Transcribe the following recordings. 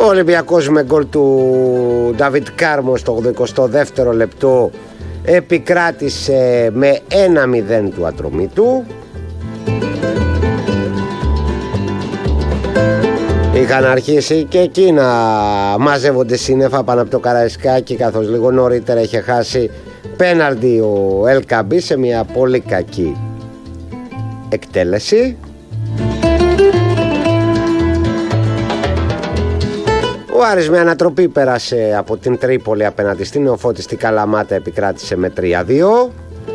Ολυμπιακός με γκολ του Νταβίτ Κάρμο στο 82ο λεπτό επικράτησε με 1-0 του Ατρομήτου. Είχαν αρχίσει και εκεί να μαζεύονται σύννεφα πάνω από το Καραϊσκάκι, καθώς λίγο νωρίτερα είχε χάσει πέναλτι ο Ελκαμπή σε μια πολύ κακή εκτέλεση. Ο Άρης με ανατροπή πέρασε από την Τρίπολη απέναντι στην Νεοφώτιστη Καλαμάτα, επικράτησε με 3-2.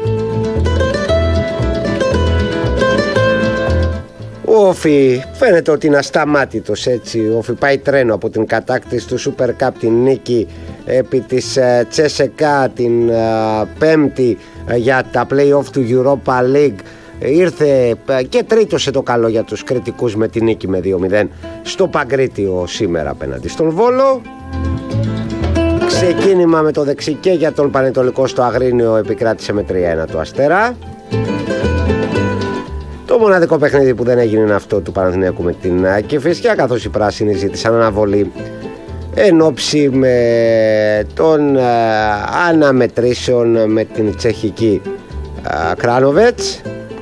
Ο Όφι φαίνεται ότι είναι ασταμάτητος, έτσι. Ο Όφι πάει τρένο από την κατάκτηση του Super Cup, την νίκη επί της Τσέσεκα την πέμπτη για τα play-off του Europa League. Ήρθε και τρίτο σε το καλό για τους κριτικούς με την νίκη με 2-0 στο Παγκρίτιο σήμερα απέναντι στον Βόλο. Ξεκίνημα με το δεξί και για τον Πανετολικό στο Αγρίνιο, επικράτησε με 3-1 το Αστέρα. Το μοναδικό παιχνίδι που δεν έγινε είναι αυτό του Παναθηναϊκού με την Κηφισιά, καθώς οι πράσινοι ζήτησαν αναβολή εν ώψη με των αναμετρήσεων με την τσεχική Κράνοβετς.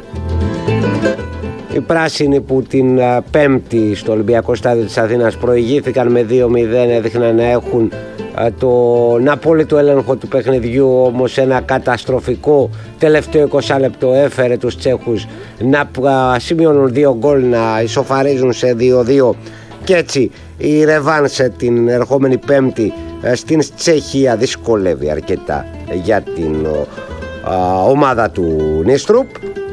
Οι πράσινοι που την Πέμπτη στο Ολυμπιακό Στάδιο της Αθήνας προηγήθηκαν με 2-0, έδειχναν να έχουν τον απόλυτο έλεγχο του παιχνιδιού, όμως ένα καταστροφικό τελευταίο 20 λεπτό έφερε τους Τσέχους να σημειώνουν 2 γκολ, να ισοφαρίζουν σε 2-2 και έτσι η ρεβάνσε την ερχόμενη Πέμπτη στην Τσεχία δυσκολεύει αρκετά για την ομάδα του Νίστρουπ.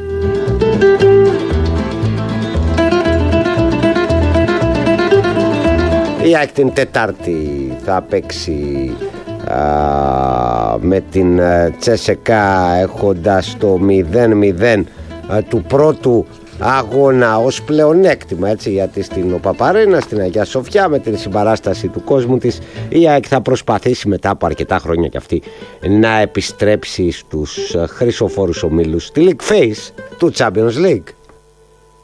Η ΑΕΚ την Τετάρτη θα παίξει με την Τσέσεκα έχοντας το 0-0 του πρώτου αγώνα ως πλεονέκτημα, έτσι, γιατί στην Παπαρένα, στην Αγία Σοφιά, με την συμπαράσταση του κόσμου της, η ΑΕΚ θα προσπαθήσει μετά από αρκετά χρόνια κι αυτή να επιστρέψει στους χρυσοφόρους ομίλους, τη League Phase του Champions League.